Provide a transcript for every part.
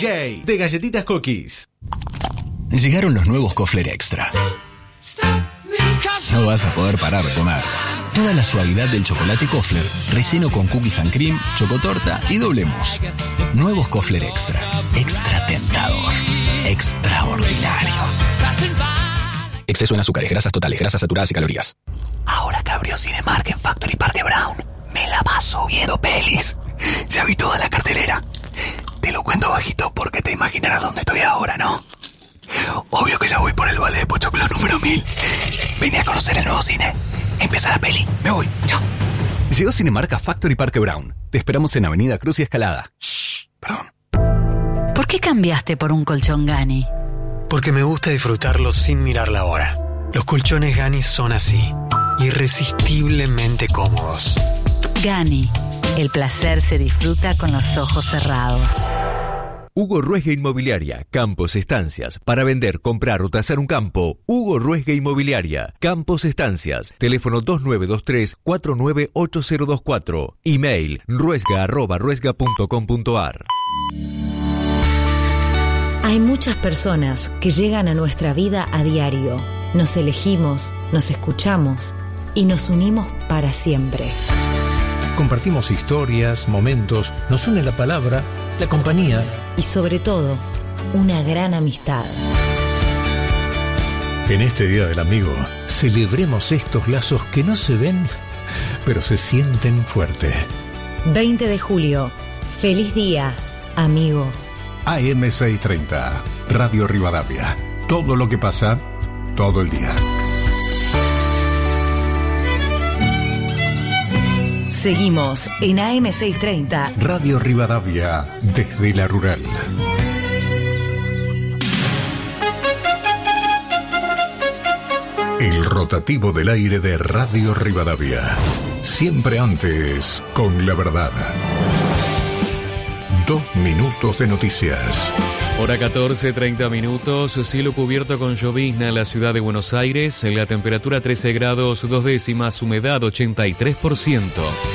DJ de Galletitas Cookies. Llegaron los nuevos Kofler Extra. No vas a poder parar de comer. Toda la suavidad del chocolate Kofler, relleno con cookies and cream, chocotorta y doble mousse. Nuevos Kofler Extra. Extra tentador. Extraordinario. Exceso en azúcares, grasas totales, grasas saturadas y calorías. Ahora que abrió Cinemark en Factory Parque Brown, me la paso viendo pelis. Ya vi toda la cartelera. Te lo cuento bajito porque te imaginarás dónde estoy ahora, ¿no? Obvio que ya voy por el balde de Pochoclo número 1000. Vine a conocer el nuevo cine. Empieza la peli. Me voy. Chao. Llegó Cinemark a Factory Parque Brown. Te esperamos en Avenida Cruz y Escalada. Shh, perdón. ¿Por qué cambiaste por un colchón Gani? Porque me gusta disfrutarlo sin mirar la hora. Los colchones Gani son así, irresistiblemente cómodos. Gani, el placer se disfruta con los ojos cerrados. Hugo Ruesga Inmobiliaria, Campos Estancias. Para vender, comprar o tasar un campo, Hugo Ruesga Inmobiliaria, Campos Estancias. Teléfono 2923-498024. Email ruesga@ruesga.com.ar. Hay muchas personas que llegan a nuestra vida a diario. Nos elegimos, nos escuchamos y nos unimos para siempre. Compartimos historias, momentos, nos une la palabra, la compañía y sobre todo, una gran amistad. En este Día del Amigo, celebremos estos lazos que no se ven, pero se sienten fuerte. 20 de julio, feliz día, amigo. AM630, Radio Rivadavia. Todo lo que pasa, todo el día. Seguimos en AM630, Radio Rivadavia, desde la rural. El rotativo del aire de Radio Rivadavia. Siempre antes, con la verdad. 2 minutos de noticias. Hora 14:30 minutos, cielo cubierto con llovizna en la ciudad de Buenos Aires, la temperatura 13 grados 2 décimas, humedad 83%.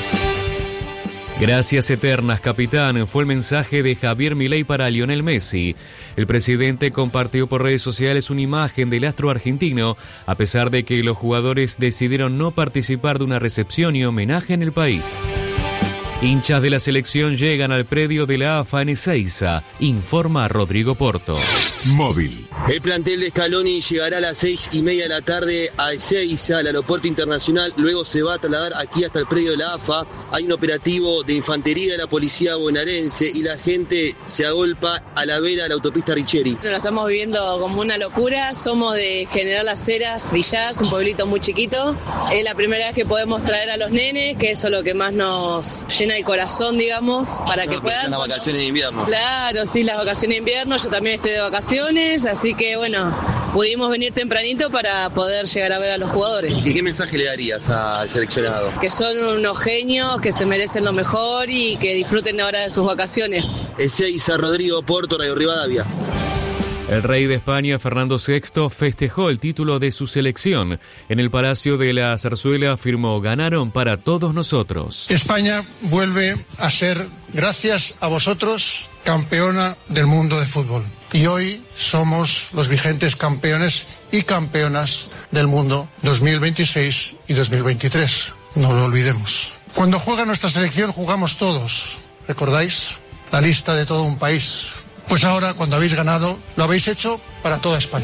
Gracias eternas, capitán, fue el mensaje de Javier Milei para Lionel Messi. El presidente compartió por redes sociales una imagen del astro argentino, a pesar de que los jugadores decidieron no participar de una recepción y homenaje en el país. Hinchas de la selección llegan al predio de la AFA en Ezeiza, informa Rodrigo Porto. Móvil. El plantel de Scaloni llegará a las 6:30 de la tarde a Ezeiza, al aeropuerto internacional. Luego se va a trasladar aquí hasta el predio de la AFA. Hay un operativo de infantería de la policía bonaerense y la gente se agolpa a la vera de la autopista Richieri. Lo estamos viviendo como una locura. Somos de General Las Heras, Villars, un pueblito muy chiquito. Es la primera vez que podemos traer a los nenes, que eso es lo que más nos llena el corazón, digamos, para que puedan. Las vacaciones de invierno. Claro, sí, las vacaciones de invierno. Yo también estoy de vacaciones, así que bueno, pudimos venir tempranito para poder llegar a ver a los jugadores. ¿Y qué mensaje le darías al seleccionado? Que son unos genios, que se merecen lo mejor y que disfruten ahora de sus vacaciones. Ezeiza, Rodrigo Porto, Radio Rivadavia. El rey de España, Fernando VI, festejó el título de su selección. En el Palacio de la Zarzuela afirmó: ganaron para todos nosotros. España vuelve a ser, gracias a vosotros, campeona del mundo de fútbol. Y hoy somos los vigentes campeones y campeonas del mundo 2026 y 2023. No lo olvidemos. Cuando juega nuestra selección jugamos todos. ¿Recordáis? La lista de todo un país. Pues ahora, cuando habéis ganado, lo habéis hecho para toda España.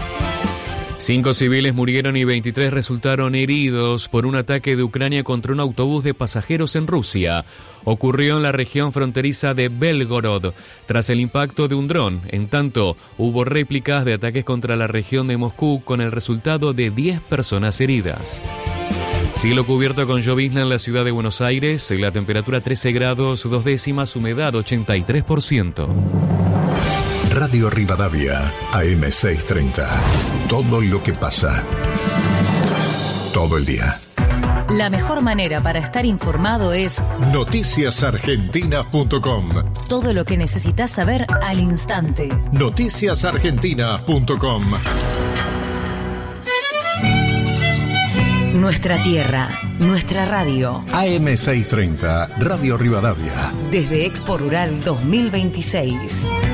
5 civiles murieron y 23 resultaron heridos por un ataque de Ucrania contra un autobús de pasajeros en Rusia. Ocurrió en la región fronteriza de Belgorod, tras el impacto de un dron. En tanto, hubo réplicas de ataques contra la región de Moscú, con el resultado de 10 personas heridas. Cielo cubierto con llovizna en la ciudad de Buenos Aires, la temperatura 13 grados 2 décimas, humedad 83%. Radio Rivadavia, AM630. Todo lo que pasa, todo el día. La mejor manera para estar informado es noticiasargentina.com. Todo lo que necesitas saber al instante. Noticiasargentina.com. Nuestra tierra, nuestra radio. AM630, Radio Rivadavia. Desde Expo Rural 2026.